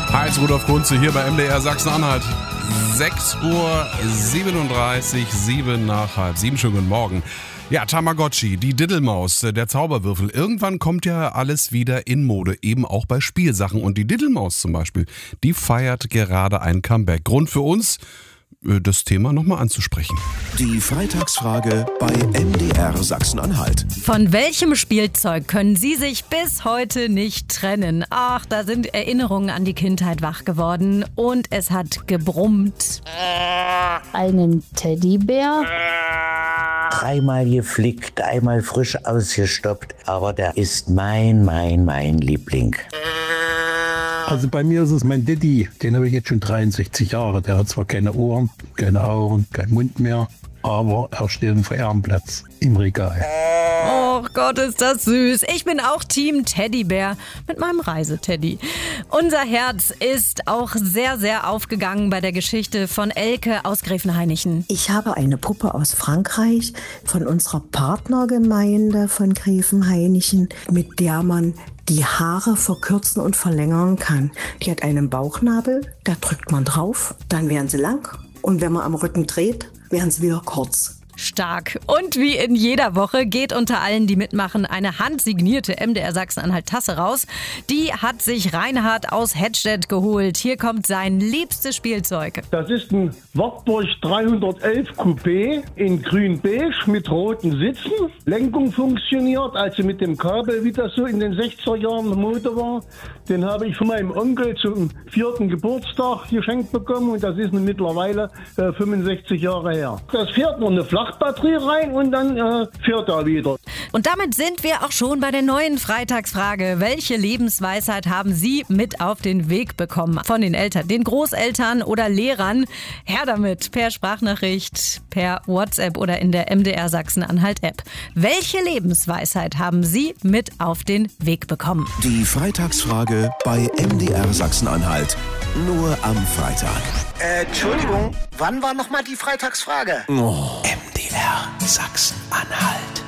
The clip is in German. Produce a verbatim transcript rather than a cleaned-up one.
Hi, ist Rudolf Kunze hier bei M D R Sachsen-Anhalt. sechs Uhr siebenunddreißig, sieben nach halb sieben. Schönen guten Morgen. Ja, Tamagotchi, die Diddelmaus, der Zauberwürfel. Irgendwann kommt ja alles wieder in Mode, eben auch bei Spielsachen. Und die Diddelmaus zum Beispiel, die feiert gerade ein Comeback. Grund für uns, das Thema nochmal anzusprechen. Die Freitagsfrage bei M D R Sachsen-Anhalt. Von welchem Spielzeug können Sie sich bis heute nicht trennen? Ach, da sind Erinnerungen an die Kindheit wach geworden und es hat gebrummt. Einen Teddybär. Dreimal geflickt, einmal frisch ausgestopft, aber der ist mein, mein, mein Liebling. Also bei mir ist es mein Daddy, den habe ich jetzt schon dreiundsechzig Jahre. Der hat zwar keine Ohren, keine Augen, keinen Mund mehr, aber er steht auf dem Ehrenplatz im Regal. Oh Gott, ist das süß. Ich bin auch Team Teddybär mit meinem Reiseteddy. Unser Herz ist auch sehr, sehr aufgegangen bei der Geschichte von Elke aus Gräfenhainichen. Ich habe eine Puppe aus Frankreich von unserer Partnergemeinde von Gräfenhainichen, mit der man die Haare verkürzen und verlängern kann. Die hat einen Bauchnabel, da drückt man drauf, dann werden sie lang und wenn man am Rücken dreht, werden sie wieder kurz. Stark. Und wie in jeder Woche geht unter allen, die mitmachen, eine handsignierte M D R Sachsen-Anhalt-Tasse raus. Die hat sich Reinhard aus Hedstedt geholt. Hier kommt sein liebstes Spielzeug. Das ist ein Wartburg dreihundertelf Coupé in grün-beige mit roten Sitzen. Lenkung funktioniert, also mit dem Kabel, wie das so in den sechziger Jahren Mode war. Den habe ich von meinem Onkel zum vierten Geburtstag geschenkt bekommen und das ist mittlerweile äh, fünfundsechzig Jahre her. Das fährt nur eine Flachbatterie rein und dann äh, fährt er wieder. Und damit sind wir auch schon bei der neuen Freitagsfrage. Welche Lebensweisheit haben Sie mit auf den Weg bekommen? Von den Eltern, den Großeltern oder Lehrern? Her damit, per Sprachnachricht, per WhatsApp oder in der M D R Sachsen-Anhalt-App. Welche Lebensweisheit haben Sie mit auf den Weg bekommen? Die Freitagsfrage bei M D R Sachsen-Anhalt. Nur am Freitag. Äh, Entschuldigung, wann war nochmal die Freitagsfrage? Oh. M D R Sachsen-Anhalt.